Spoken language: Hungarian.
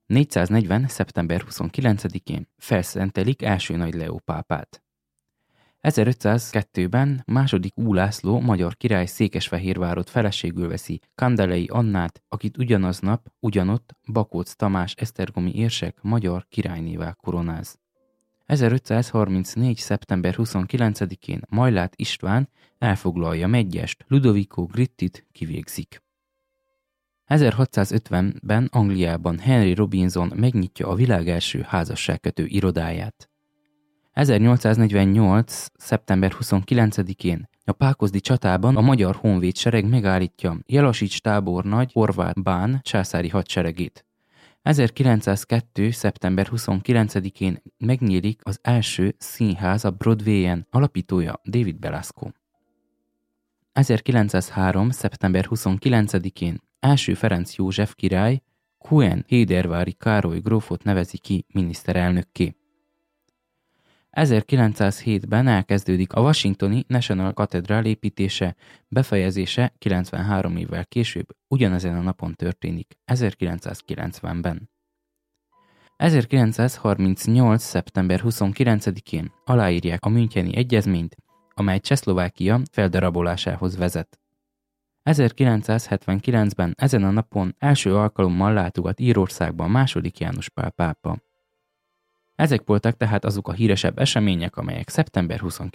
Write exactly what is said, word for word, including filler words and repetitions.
négyszáznegyven. szeptember huszonkilencedikén felszentelik első Nagy Leó pápát. ezerötszázkettőben második Ulászló magyar király Székesfehérvárot feleségül veszi Kandelei Annát, akit ugyanaznap, ugyanott Bakóc Tamás esztergomi érsek magyar királynévá koronáz. ezerötszázharmincnégy. szeptember huszonkilencedikén Majlát István elfoglalja Medgyest, Ludovico Grittit kivégzik. ezerhatszázötvenben Angliában Henry Robinson megnyitja a világ első házasságkötő irodáját. ezernyolcszáznegyvennyolc. szeptember huszonkilencedikén a Pákozdi csatában a magyar honvéd sereg megállítja Jelasics tábornagy Horváth bán császári hadseregét. ezerkilencszázkettő. szeptember huszonkilencedikén megnyílik az első színház a Broadwayen, alapítója David Belasco. ezerkilencszázhárom. szeptember huszonkilencedikén első Ferenc József király Coen-Hédervári Károly grófot nevezi ki miniszterelnökké. ezerkilencszázhétben elkezdődik a washingtoni National Cathedral építése, befejezése kilencvenhárom évvel később ugyanezen a napon történik, ezerkilencszázkilencvenben. ezerkilencszázharmincnyolc. szeptember huszonkilencedikén aláírják a Müncheni Egyezményt, amely Csehszlovákia feldarabolásához vezet. ezerkilencszázhetvenkilencben ezen a napon első alkalommal látogat Írországba második János Pál pápa. Ezek voltak tehát azok a híresebb események, amelyek szeptember huszonkilencedikén